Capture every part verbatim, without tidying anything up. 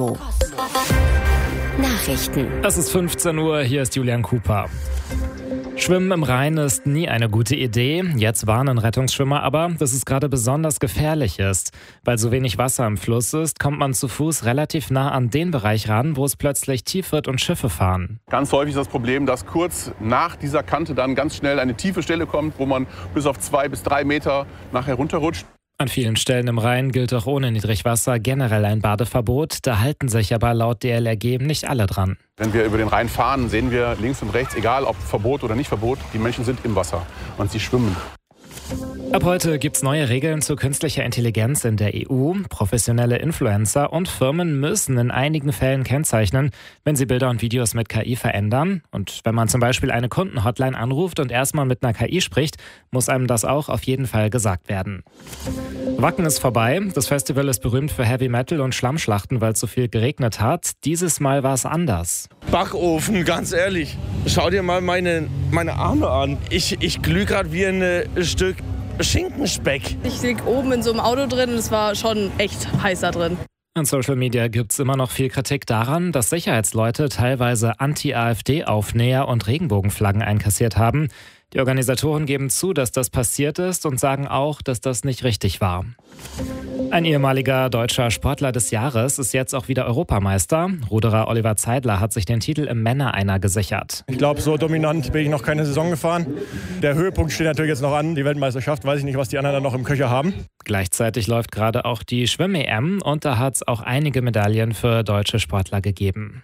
Nachrichten. Es ist fünfzehn Uhr, hier ist Julian Cooper. Schwimmen im Rhein ist nie eine gute Idee. Jetzt warnen Rettungsschwimmer aber, dass es gerade besonders gefährlich ist. Weil so wenig Wasser im Fluss ist, kommt man zu Fuß relativ nah an den Bereich ran, wo es plötzlich tief wird und Schiffe fahren. Ganz häufig ist das Problem, dass kurz nach dieser Kante dann ganz schnell eine tiefe Stelle kommt, wo man bis auf zwei bis drei Meter nachher runterrutscht. An vielen Stellen im Rhein gilt auch ohne Niedrigwasser generell ein Badeverbot. Da halten sich aber laut D L R G nicht alle dran. Wenn wir über den Rhein fahren, sehen wir links und rechts, egal ob Verbot oder nicht Verbot, die Menschen sind im Wasser und sie schwimmen. Ab heute gibt es neue Regeln zu künstlicher Intelligenz in der E U. Professionelle Influencer und Firmen müssen in einigen Fällen kennzeichnen, wenn sie Bilder und Videos mit K I verändern. Und wenn man zum Beispiel eine Kundenhotline anruft und erstmal mit einer K I spricht, muss einem das auch auf jeden Fall gesagt werden. Wacken ist vorbei. Das Festival ist berühmt für Heavy Metal und Schlammschlachten, weil es so viel geregnet hat. Dieses Mal war es anders. Backofen, ganz ehrlich. Schau dir mal meine, meine Arme an. Ich, ich glühe gerade wie ein Stück Schinkenspeck. Ich lieg oben in so einem Auto drin und es war schon echt heiß da drin. In Social Media gibt es immer noch viel Kritik daran, dass Sicherheitsleute teilweise Anti-AfD-Aufnäher und Regenbogenflaggen einkassiert haben. Die Organisatoren geben zu, dass das passiert ist und sagen auch, dass das nicht richtig war. Ein ehemaliger deutscher Sportler des Jahres ist jetzt auch wieder Europameister. Ruderer Oliver Zeidler hat sich den Titel im Männer-Einer gesichert. Ich glaube, so dominant bin ich noch keine Saison gefahren. Der Höhepunkt steht natürlich jetzt noch an, die Weltmeisterschaft. Weiß ich nicht, was die anderen dann noch im Köcher haben. Gleichzeitig läuft gerade auch die Schwimm-E M und da hat es auch einige Medaillen für deutsche Sportler gegeben.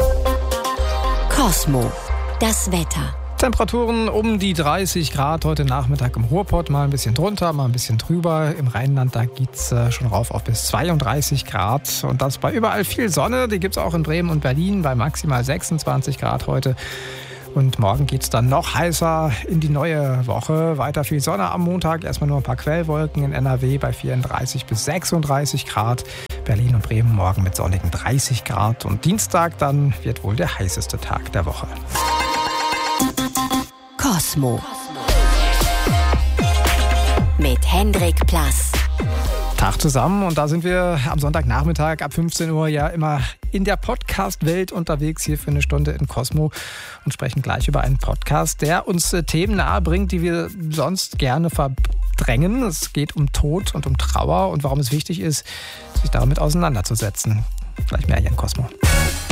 Cosmo, das Wetter. Temperaturen um die dreißig Grad heute Nachmittag im Ruhrpott, mal ein bisschen drunter, mal ein bisschen drüber. Im Rheinland, da geht es schon rauf auf bis zweiunddreißig Grad. Und das bei überall viel Sonne. Die gibt es auch in Bremen und Berlin bei maximal sechsundzwanzig Grad heute. Und morgen geht es dann noch heißer in die neue Woche. Weiter viel Sonne am Montag, erstmal nur ein paar Quellwolken in N R W bei vierunddreißig bis sechsunddreißig Grad. Berlin und Bremen morgen mit sonnigen dreißig Grad. Und Dienstag dann wird wohl der heißeste Tag der Woche. Cosmo mit Hendrik Plass. Tag zusammen und da sind wir am Sonntagnachmittag ab fünfzehn Uhr ja immer in der Podcast-Welt unterwegs hier für eine Stunde in Cosmo und sprechen gleich über einen Podcast, der uns Themen nahe bringt, die wir sonst gerne verdrängen. Es geht um Tod und um Trauer und warum es wichtig ist, sich damit auseinanderzusetzen. Gleich mehr hier in Cosmo.